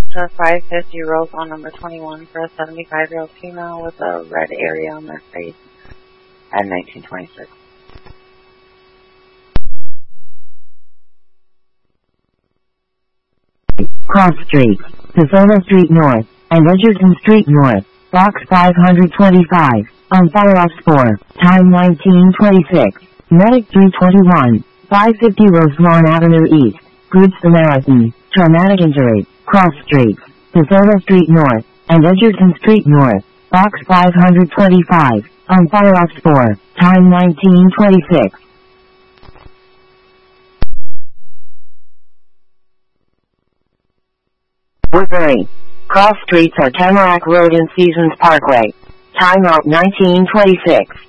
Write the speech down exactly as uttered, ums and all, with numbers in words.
to five fifty Roselawn number twenty-one for a seventy-five-year-old female with a red area on their face at nineteen twenty-six. Cross Street, DeSoto Street North, and Edgerton Street North, Box five twenty-five, on follow-ups for, time nineteen twenty-six, Medic three twenty-one, five fifty Roselawn Avenue East, Good Samaritan, traumatic injury, Cross Street, DeSoto Street North, and Edgerton Street North, Box five twenty-five, on follow-ups for, time nineteen twenty-six. Woodbury. Cross streets are Tamarack Road and Seasons Parkway. Time out nineteen twenty-six.